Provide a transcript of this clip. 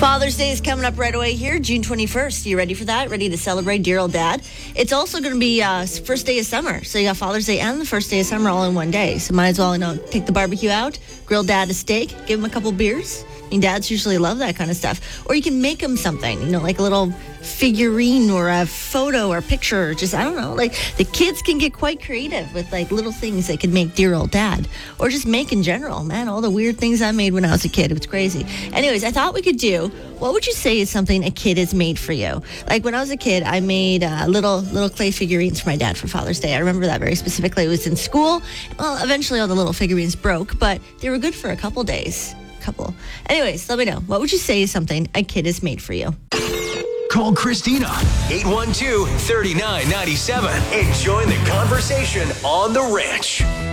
Father's Day is coming up right away here, June 21st. You ready for that? Ready to celebrate dear old dad? It's also going to be first day of summer. So you got Father's Day and the first day of summer all in one day. So might as well, take the barbecue out, grill dad a steak, give him a couple beers. I mean, dads usually love that kind of stuff. Or you can make him something, like a little figurine or a photo or picture. Or just, I don't know, like the kids can get quite creative with like little things they can make dear old dad. Or just make in general, man. All the weird things I made when I was a kid. It was crazy. Anyways, I thought we could do, what would you say is something a kid has made for you? Like when I was a kid, I made little clay figurines for my dad for Father's Day. I remember that very specifically. It was in school. Well, eventually all the little figurines broke, but they were good for a couple days. Anyways, let me know. What would you say is something a kid has made for you? Call Christina, 812-3997, and join the conversation on The Ranch.